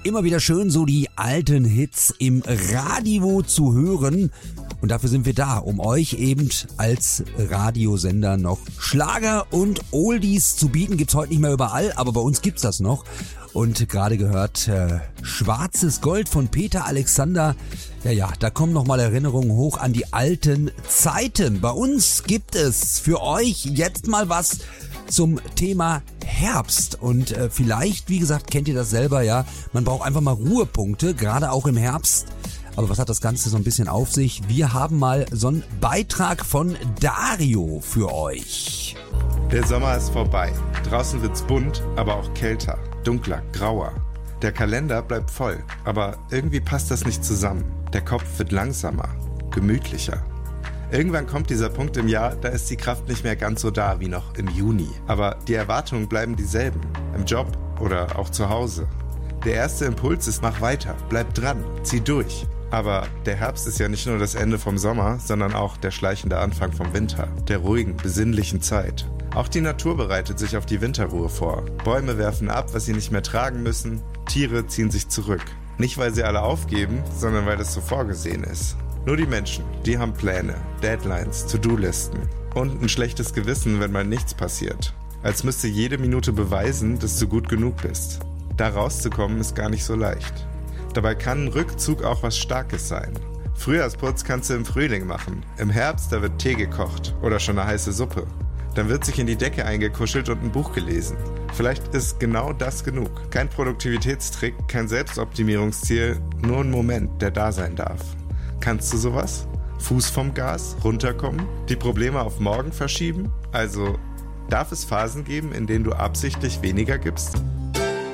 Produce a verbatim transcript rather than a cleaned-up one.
immer wieder schön, so die alten Hits im Radio zu hören. Und dafür sind wir da, um euch eben als Radiosender noch Schlager und Oldies zu bieten. Gibt's heute nicht mehr überall, aber bei uns gibt's das noch. Und gerade gehört äh, Schwarzes Gold von Peter Alexander. Ja, ja, da kommen nochmal Erinnerungen hoch an die alten Zeiten. Bei uns gibt es für euch jetzt mal was zum Thema Herbst. Und äh, vielleicht, wie gesagt, kennt ihr das selber, ja, man braucht einfach mal Ruhepunkte, gerade auch im Herbst. Aber was hat das Ganze so ein bisschen auf sich? Wir haben mal so einen Beitrag von Dario für euch. Der Sommer ist vorbei. Draußen wird's bunt, aber auch kälter, dunkler, grauer. Der Kalender bleibt voll, aber irgendwie passt das nicht zusammen. Der Kopf wird langsamer, gemütlicher. Irgendwann kommt dieser Punkt im Jahr, da ist die Kraft nicht mehr ganz so da wie noch im Juni. Aber die Erwartungen bleiben dieselben, im Job oder auch zu Hause. Der erste Impuls ist, mach weiter, bleib dran, zieh durch. Aber der Herbst ist ja nicht nur das Ende vom Sommer, sondern auch der schleichende Anfang vom Winter, der ruhigen, besinnlichen Zeit. Auch die Natur bereitet sich auf die Winterruhe vor. Bäume werfen ab, was sie nicht mehr tragen müssen, Tiere ziehen sich zurück. Nicht, weil sie alle aufgeben, sondern weil es so vorgesehen ist. Nur die Menschen, die haben Pläne, Deadlines, To-Do-Listen und ein schlechtes Gewissen, wenn mal nichts passiert. Als müsste jede Minute beweisen, dass du gut genug bist. Da rauszukommen ist gar nicht so leicht. Dabei kann ein Rückzug auch was Starkes sein. Frühjahrsputz kannst du im Frühling machen. Im Herbst, da wird Tee gekocht oder schon eine heiße Suppe. Dann wird sich in die Decke eingekuschelt und ein Buch gelesen. Vielleicht ist genau das genug. Kein Produktivitätstrick, kein Selbstoptimierungsziel, nur ein Moment, der da sein darf. Kannst du sowas? Fuß vom Gas, runterkommen? Die Probleme auf morgen verschieben? Also, darf es Phasen geben, in denen du absichtlich weniger gibst?